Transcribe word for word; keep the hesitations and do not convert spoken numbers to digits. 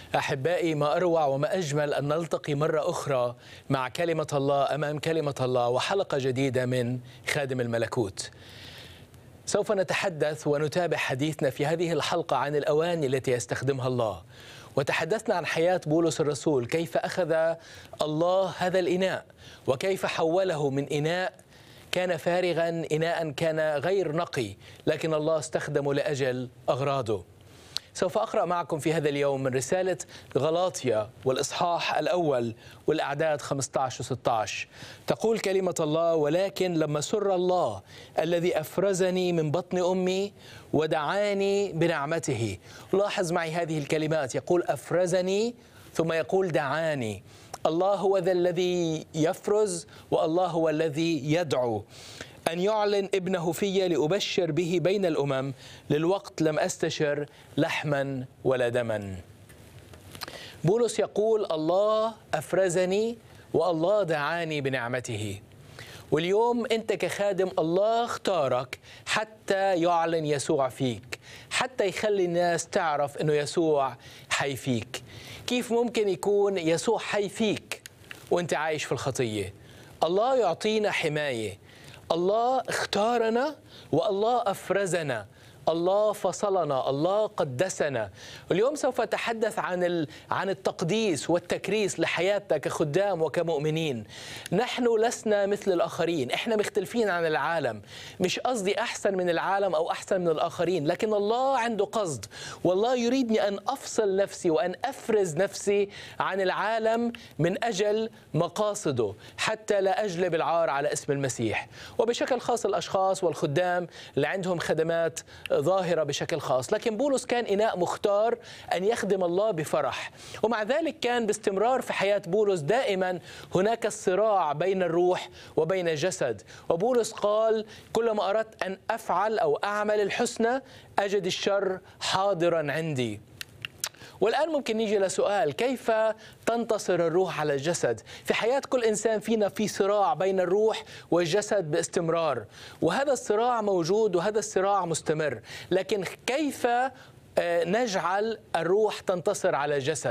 أحبائي، ما أروع وما أجمل أن نلتقي مرة أخرى مع كلمة الله أمام كلمة الله وحلقة جديدة من خادم الملكوت. سوف نتحدث ونتابع حديثنا في هذه الحلقة عن الأواني التي يستخدمها الله، وتحدثنا عن حياة بولس الرسول، كيف أخذ الله هذا الإناء وكيف حوله من إناء كان فارغا، إناء كان غير نقي، لكن الله استخدمه لأجل أغراضه. سوف أقرأ معكم في هذا اليوم من رسالة غلاطيا والإصحاح الأول والأعداد خمسة عشر و ستة عشر. تقول كلمة الله: ولكن لما سر الله الذي أفرزني من بطن أمي ودعاني بنعمته. لاحظ معي هذه الكلمات، يقول أفرزني ثم يقول دعاني. الله هو ذا الذي يفرز، والله هو الذي يدعو. أن يعلن ابنه في لأبشر به بين الأمم، للوقت لم أستشر لحما ولا دما. بولس يقول الله أفرزني والله دعاني بنعمته. واليوم أنت كخادم الله اختارك حتى يعلن يسوع فيك، حتى يخلي الناس تعرف أنه يسوع حي فيك. كيف ممكن يكون يسوع حي فيك وأنت عايش في الخطية؟ الله يعطينا حماية، الله اختارنا والله أفرزنا، الله فصلنا، الله قدسنا. اليوم سوف أتحدث عن عن التقديس والتكريس لحياتنا كخدام وكمؤمنين. نحن لسنا مثل الآخرين، إحنا مختلفين عن العالم. مش قصدي أحسن من العالم أو أحسن من الآخرين، لكن الله عنده قصد، والله يريدني أن أفصل نفسي وأن أفرز نفسي عن العالم من أجل مقاصده، حتى لا أجلب العار على اسم المسيح. وبشكل خاص الأشخاص والخدام اللي عندهم خدمات ظاهرة بشكل خاص، لكن بولس كان إناء مختار أن يخدم الله بفرح. ومع ذلك كان باستمرار في حياة بولس دائما هناك الصراع بين الروح وبين الجسد. وبولس قال: كلما أردت أن أفعل أو أعمل الحسنى أجد الشر حاضرا عندي. والآن ممكن نيجي لسؤال: كيف تنتصر الروح على الجسد؟ في حياة كل إنسان فينا في صراع بين الروح والجسد باستمرار، وهذا الصراع موجود وهذا الصراع مستمر، لكن كيف نجعل الروح تنتصر على الجسد؟